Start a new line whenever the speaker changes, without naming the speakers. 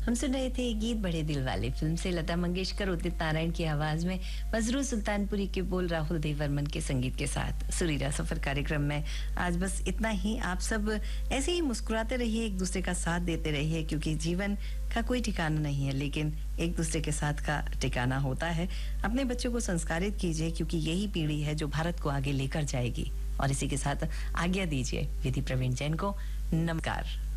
हम सुन रहे थे गीत बड़े दिल वाले फिल्म से लता मंगेशकर उदित नारायण की आवाज में मजरू सुल्तानपुरी के बोल राहुल देवर्मन के संगीत के साथ सुरीला सफर कार्यक्रम में आज बस इतना ही। आप सब ऐसे ही मुस्कुराते रहिए, एक दूसरे का साथ देते रहिए, क्योंकि जीवन का कोई ठिकाना नहीं है लेकिन एक दूसरे के साथ का ठिकाना होता है। अपने बच्चों को संस्कारित कीजिए क्योंकि यही पीढ़ी है जो भारत को आगे लेकर जाएगी। और इसी के साथ आज्ञा दीजिए विधि प्रवीण जैन को। नमस्कार।